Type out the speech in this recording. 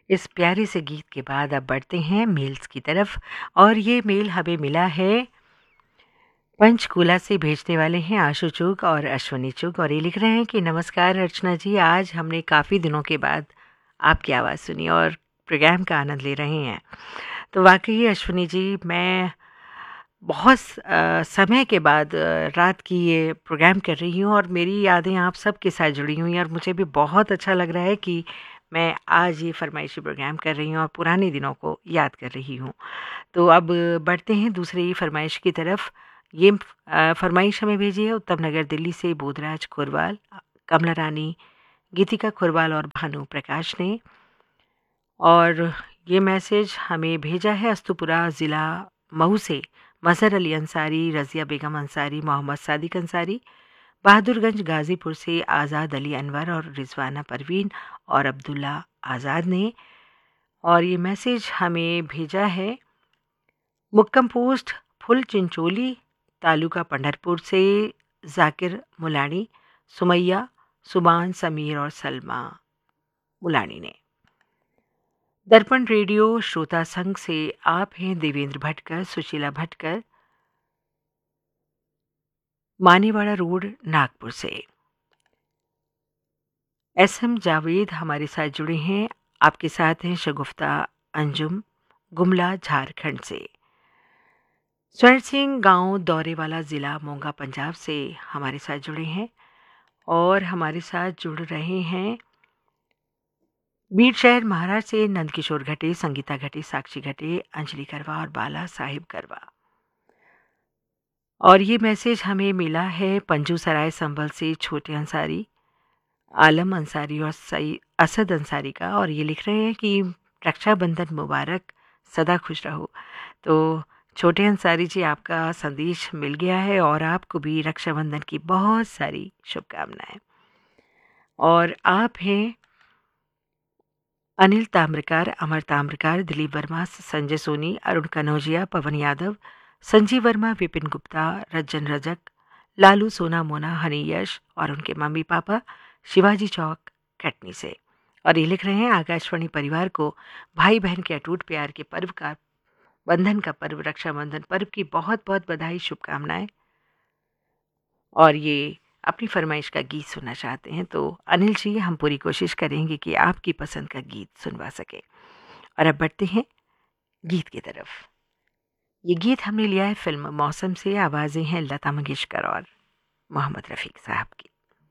इस प्यारे से गीत के बाद अब बढ़ते हैं मेल्स की तरफ और ये मेल हमें मिला है पंचकूला से। भेजने वाले हैं आशु चुग और अश्वनी चुग और ये लिख रहे हैं कि नमस्कार अर्चना जी, आज हमने काफ़ी दिनों के बाद आपकी आवाज़ सुनी और प्रोग्राम का आनंद ले रहे हैं। तो वाकई अश्वनी जी, मैं बहुत समय के बाद रात की ये प्रोग्राम कर रही हूँ और मेरी यादें आप सबके साथ जुड़ी हुई हैं और मुझे भी बहुत अच्छा लग रहा है कि मैं आज ये फरमाइशी प्रोग्राम कर रही हूँ और पुराने दिनों को याद कर रही हूँ। तो अब बढ़ते हैं दूसरी फरमाइश की तरफ। ये फरमाइश हमें भेजी है उत्तम नगर दिल्ली से बोधराज खुरवाल, कमला रानी, गीतिका खुरवाल और भानु प्रकाश ने। और ये मैसेज हमें भेजा है अस्तुपुरा ज़िला मऊ से मज़हर अली अंसारी, रज़िया बेगम अंसारी, मोहम्मद सादिक अंसारी, बहादुरगंज गाज़ीपुर से आज़ाद अली अनवर और रिजवाना परवीन और अब्दुल्ला आज़ाद ने। और ये मैसेज हमें भेजा है मुक्कम पोस्ट फुल चिंचोली, तालुका पंढरपुर से जाकिर मुलानी, सुमैया, सुबान, समीर और सलमा मुलानी ने। दर्पण रेडियो श्रोता संघ से आप हैं देवेंद्र भटकर, सुशीला भटकर, मानेवाड़ा रोड, नागपुर से। एसएम जावेद हमारे साथ जुड़े हैं। आपके साथ हैं शगुफ्ता अंजुम, गुमला, झारखंड से। स्वर्ण सिंह गांव दौरेवाला ज़िला मोंगा, पंजाब से हमारे साथ जुड़े हैं और हमारे साथ जुड़ रहे हैं बीड़ शहर महाराष्ट्र से नंदकिशोर घटे, संगीता घटे, साक्षी घटे, अंजलि करवा और बाला साहिब करवा। और ये मैसेज हमें मिला है पंजू सराय संभल से छोटे अंसारी, आलम अंसारी और सई असद अंसारी का। और ये लिख रहे हैं कि रक्षाबंधन मुबारक, सदा खुश रहो। तो छोटे अंसारी जी, आपका संदेश मिल गया है और आपको भी रक्षाबंधन की बहुत सारी शुभकामनाएं। और आप हैं अनिल ताम्रकार, अमर ताम्रकार, दिलीप वर्मा, संजय सोनी, अरुण कनौजिया, पवन यादव, संजीव वर्मा, विपिन गुप्ता, रज्जन रजक, लालू, सोना, मोना, हनी यश और उनके मम्मी पापा शिवाजी चौक, कटनी से। और ये लिख रहे हैं आकाशवाणी परिवार को भाई बहन के अटूट प्यार के पर्व का, बंधन का पर्व, रक्षाबंधन पर्व की बहुत बहुत बधाई, शुभकामनाएं। और ये अपनी फरमाइश का गीत सुनना चाहते हैं तो अनिल जी, हम पूरी कोशिश करेंगे कि आपकी पसंद का गीत सुनवा सके। और अब बढ़ते हैं गीत की तरफ। ये गीत हमने लिया है फिल्म मौसम से। आवाज़ें हैं लता मंगेशकर और मोहम्मद रफ़ीक साहब की।